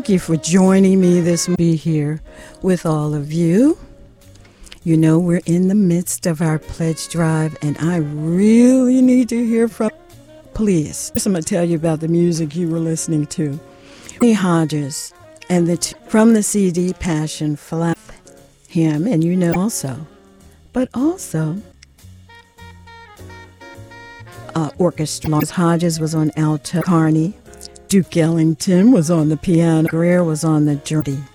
you for joining me this be here with all of you. You know, we're in the midst of our pledge drive, and I really need to hear from please. I'm going to tell you about the music you were listening to. Kenny Hodges and from the CD Passion Flap him, and you know also, but also orchestra. Hodges was on alto, Carney, Duke Ellington was on the piano, Greer was on the journey.